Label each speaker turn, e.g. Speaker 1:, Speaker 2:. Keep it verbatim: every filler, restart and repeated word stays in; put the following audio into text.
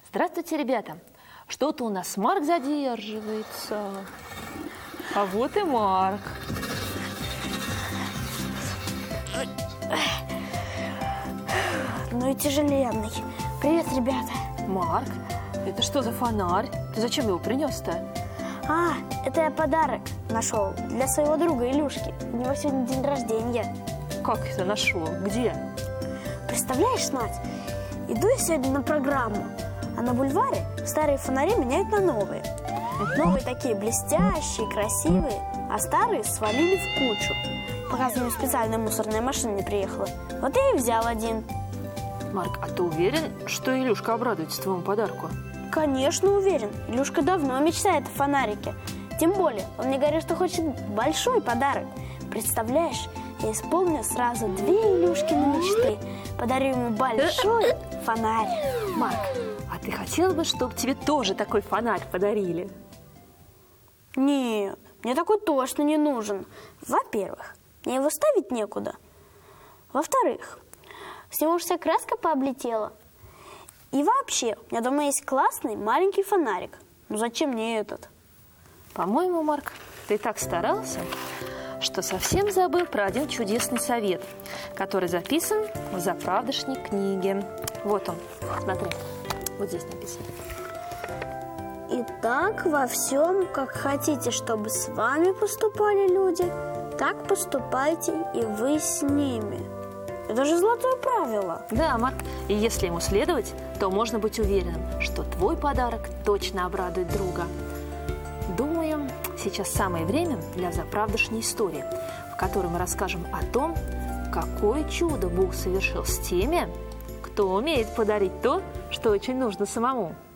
Speaker 1: Здравствуйте, ребята! Что-то у нас Марк задерживается. А вот и Марк.
Speaker 2: Ну и тяжеленный. Привет, ребята.
Speaker 1: Марк, это что за фонарь? Ты зачем его принес-то?
Speaker 2: А, это я подарок нашел для своего друга Илюшки. У него сегодня день рождения.
Speaker 1: Как это нашел? Где?
Speaker 2: Представляешь, Надь, иду я сегодня на программу, а на бульваре старые фонари меняют на новые. Новые такие блестящие, красивые, а старые свалили в кучу, пока за ним специальная мусорная машина не приехала. Вот я и взял один.
Speaker 1: Марк, а ты уверен, что Илюшка обрадуется твоему подарку?
Speaker 2: Конечно, уверен. Илюшка давно мечтает о фонарике. Тем более, он мне говорит, что хочет большой подарок. Представляешь, я исполню сразу две Илюшкины мечты. Подарю ему большой фонарь.
Speaker 1: Марк, а ты хотел бы, чтобы тебе тоже такой фонарь подарили?
Speaker 2: Нет, мне такой точно не нужен. Во-первых, мне его ставить некуда. Во-вторых, с него уж вся краска пооблетела. И вообще, у меня дома есть классный маленький фонарик. Ну зачем мне этот?
Speaker 1: По-моему, Марк, ты так старался, что совсем забыл про один чудесный совет, который записан в заправдошней книге. Вот он, смотри, вот здесь написано.
Speaker 2: Итак, во всем, как хотите, чтобы с вами поступали люди, так поступайте и вы с ними. Это же золотое правило.
Speaker 1: Да, Марк, и если ему следовать, то можно быть уверенным, что твой подарок точно обрадует друга. Думаю, сейчас самое время для заправдошней истории, в которой мы расскажем о том, какое чудо Бог совершил с теми, кто умеет подарить то, что очень нужно самому.